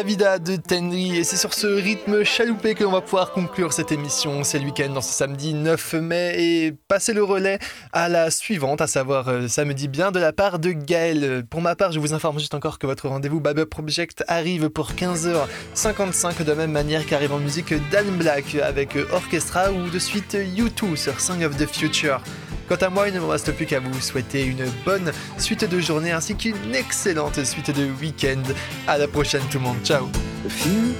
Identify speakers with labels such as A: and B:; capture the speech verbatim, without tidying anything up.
A: Vida de Tenri, et c'est sur ce rythme chaloupé que l'on va pouvoir conclure cette émission. C'est le week-end dans ce samedi neuf mai et passer le relais à la suivante, à savoir euh, samedi bien de la part de Gaël. Pour ma part, je vous informe juste encore que votre rendez-vous Bubble Project arrive pour quinze heures cinquante-cinq, de la même manière qu'arrive en musique Dan Black avec Orchestra ou de suite U deux sur Song of the Future. Quant à moi, il ne me reste plus qu'à vous souhaiter une bonne suite de journée ainsi qu'une excellente suite de week-end. À la prochaine tout le monde, ciao.
B: The future